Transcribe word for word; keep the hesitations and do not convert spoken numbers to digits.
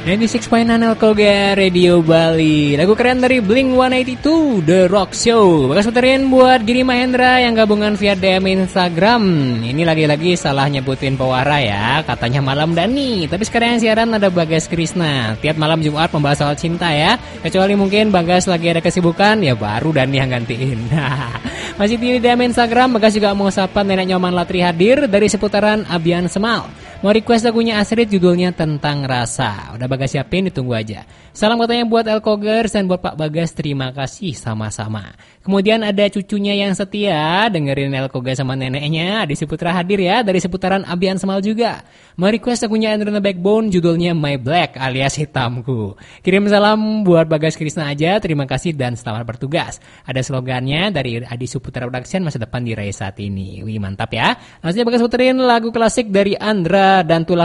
sembilan puluh enam koma sembilan Elkoga Radio Bali. Lagu keren dari Blink seratus delapan puluh dua The Rock Show. Bagas puterin buat Giri Mahendra yang gabungan via D M Instagram. Ini lagi-lagi salah nyebutin pewara ya. Katanya malam Dani, tapi sekarang yang siaran ada Bagas Krisna. Tiap malam Jumat membahas soal cinta ya. Kecuali mungkin Bagas lagi ada kesibukan, ya baru Dani yang gantiin. Masih di D M Instagram, Bagas juga mau sapa Nenek Nyoman Latri hadir dari seputaran Abian Semal. Mau request lagunya Astrid, judulnya Tentang Rasa. Udah Bagas siapin, ditunggu aja. Salam katanya buat Elkogers dan buat Pak Bagas, terima kasih sama-sama. Kemudian ada cucunya yang setia dengerin Elkoga sama neneknya, Adi Suputra hadir ya dari seputaran Abian Semal juga. Mau request lagunya Andrew Backbone, judulnya My Black alias Hitamku. Kirim salam buat Bagas Krisna aja, terima kasih dan selamat bertugas. Ada slogannya dari Adi Suputra Production, masa depan diraih saat ini. Wih mantap ya. Langsung Bagas puterin lagu klasik dari Andra dan Tulang